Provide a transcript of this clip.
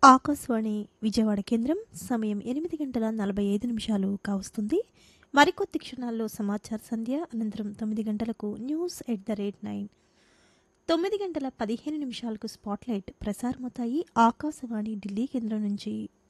ఆకాశవాణి విజయవాడ కేంద్రం సమయం 8:45 కావస్తుంది. మరికొద్ది క్షణాల్లో సమాచార సంధ్య అనంతరం 9 గంటలకు న్యూస్ ఎట్ ద రేట్ 9. 9 గంటల 15 నిమిషాలకు స్పాట్లైట్ ప్రసారమవుతాయి ఆకాశవాణి ఢిల్లీ కేంద్రం నుంచి.